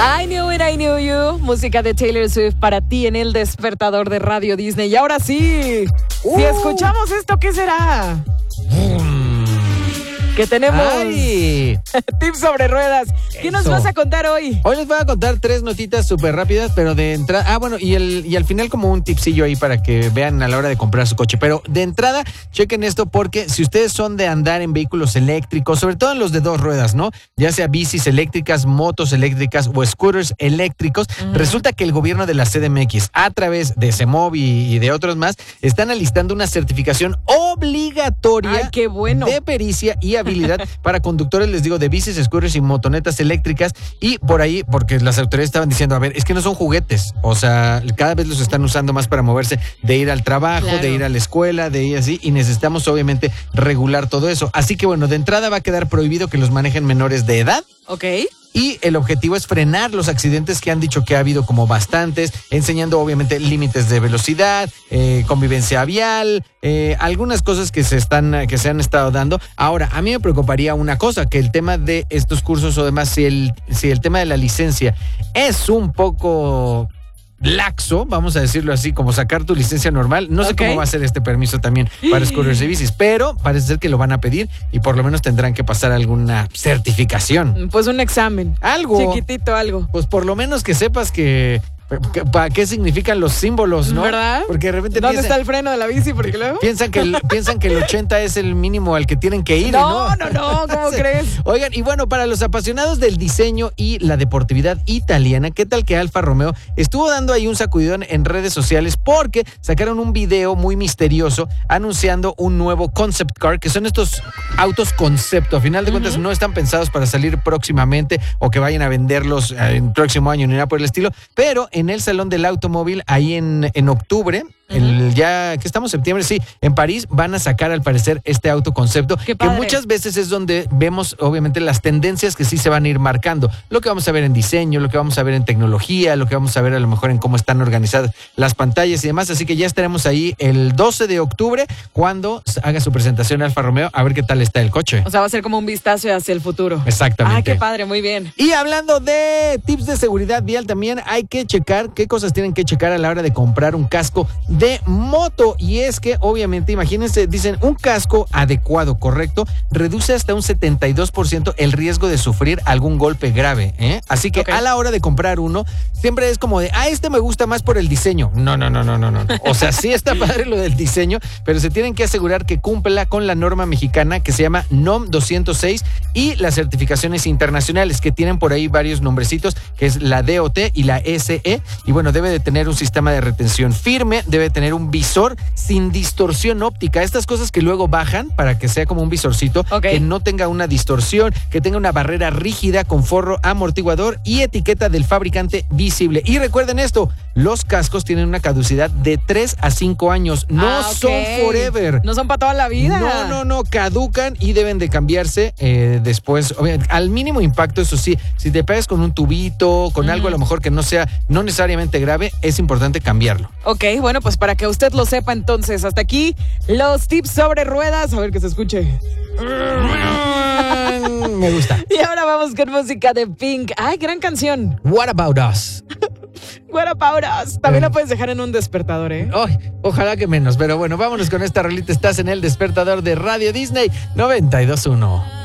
I Knew It, I Knew You. Música de Taylor Swift para ti en el despertador de Radio Disney. Y ahora sí, si escuchamos esto, ¿qué será? Que tenemos tips sobre ruedas. ¿Qué nos vas a contar hoy? Hoy les voy a contar 3 notitas súper rápidas, pero de entrada... y al final como un tipsillo ahí para que vean a la hora de comprar su coche. Pero de entrada, chequen esto porque si ustedes son de andar en vehículos eléctricos, sobre todo en los de 2 ruedas, ¿no? Ya sea bicis eléctricas, motos eléctricas o scooters eléctricos, resulta que el gobierno de la CDMX, a través de CEMOVI y de otros más, están alistando una certificación obligatoria. ¡Ay, qué bueno! De pericia y habilidad para conductores, les digo, de bicis, scooters y motonetas eléctricas. Y por ahí, porque las autoridades estaban diciendo, a ver, es que no son juguetes, o sea, cada vez los están usando más para moverse, de ir al trabajo, claro, de ir a la escuela, de ir así, y necesitamos obviamente regular todo eso. Así que bueno, de entrada va a quedar prohibido que los manejen menores de edad. Ok. Y el objetivo es frenar los accidentes que han dicho que ha habido como bastantes, enseñando obviamente límites de velocidad, convivencia vial, algunas cosas que se han estado dando. Ahora, a mí me preocuparía una cosa, que el tema de estos cursos o demás, si el tema de la licencia es un poco laxo, vamos a decirlo así, como sacar tu licencia normal. No sé cómo va a ser este permiso también para scooters y bicis, pero parece ser que lo van a pedir y por lo menos tendrán que pasar alguna certificación. Pues un examen. Algo. Chiquitito, algo. Pues por lo menos que sepas ¿para qué significan los símbolos, no? ¿Verdad? Porque de repente ¿Dónde está el freno de la bici? Porque luego piensan que el 80 es el mínimo al que tienen que ir. No, ¿cómo crees? Oigan, y bueno, para los apasionados del diseño y la deportividad italiana, ¿qué tal que Alfa Romeo estuvo dando ahí un sacudidón en redes sociales? Porque sacaron un video muy misterioso anunciando un nuevo concept car, que son estos autos concepto. A final de cuentas no están pensados para salir próximamente o que vayan a venderlos en el próximo año ni nada por el estilo, pero en el Salón del Automóvil, ahí en octubre, ya que estamos en septiembre, sí, en París van a sacar al parecer este auto concepto, que muchas veces es donde vemos obviamente las tendencias que sí se van a ir marcando, lo que vamos a ver en diseño, lo que vamos a ver en tecnología, lo que vamos a ver a lo mejor en cómo están organizadas las pantallas y demás, así que ya estaremos ahí el 12 de octubre cuando haga su presentación Alfa Romeo, a ver qué tal está el coche. O sea, va a ser como un vistazo hacia el futuro. Exactamente. Ah, qué padre, muy bien. Y hablando de tips de seguridad vial, también hay que checar qué cosas tienen que checar a la hora de comprar un casco de moto, y es que obviamente, imagínense, dicen, un casco adecuado, correcto, reduce hasta un 72% el riesgo de sufrir algún golpe grave, así que a la hora de comprar uno, siempre es como de, este me gusta más por el diseño. No. O sea, sí está padre lo del diseño, pero se tienen que asegurar que cumpla con la norma mexicana que se llama NOM 206 y las certificaciones internacionales que tienen por ahí varios nombrecitos, que es la DOT y la SE, y bueno, debe de tener un sistema de retención firme, debe tener un visor sin distorsión óptica, estas cosas que luego bajan para que sea como un visorcito, que no tenga una distorsión, que tenga una barrera rígida con forro amortiguador y etiqueta del fabricante visible. Y recuerden esto, los cascos tienen una caducidad de 3 a 5 años, no son forever. No son para toda la vida. No, caducan y deben de cambiarse después, al mínimo impacto, eso sí, si te pegas con un tubito, con algo a lo mejor que no sea no necesariamente grave, es importante cambiarlo. Ok, bueno, pues para que usted lo sepa entonces, hasta aquí los tips sobre ruedas, a ver que se escuche. Me gusta. Y ahora vamos con música de Pink. Ay, gran canción. What About Us. What About Us. También la puedes dejar en un despertador, Ojalá que menos, pero bueno, vámonos con esta rolita. Estás en el despertador de Radio Disney 92.1.